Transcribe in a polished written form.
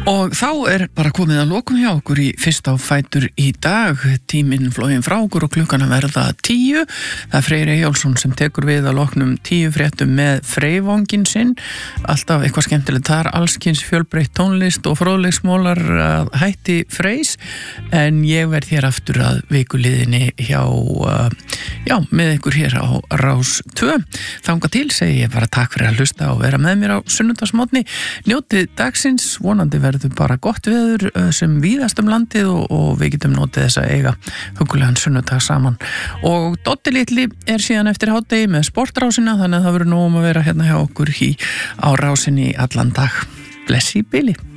Og þá bara komið að lokum hjá okkur í Fyrst á fætur í dag. Tíminn floginn frá okkur og klukkan að verða 10. Það Freyr Eyjólfsson sem tekur við að loknum 10 fréttum með Freyvanginn sinn. Alltaf eitthvað skemmtilegt þar, allskyns fjölbreytt tónlist og fróðleiksmólar að hætti Freys. En ég verð hér aftur að vikuliðinni hjá, með ykkur hér á Rás 2. Þangað til segi ég bara takk fyrir að hlusta og vera með mér á sunnudagsmorgni. Njótið dagsins, vonandi verður bara gott veður sem víðast landið og við getum notið þess að eiga hugulegan sunnudag saman. Og Dotti litli síðan eftir hádegi með sportrásina, þannig að það verður nóg að vera hérna hjá okkur á rásinni allan dag. Bless í bili.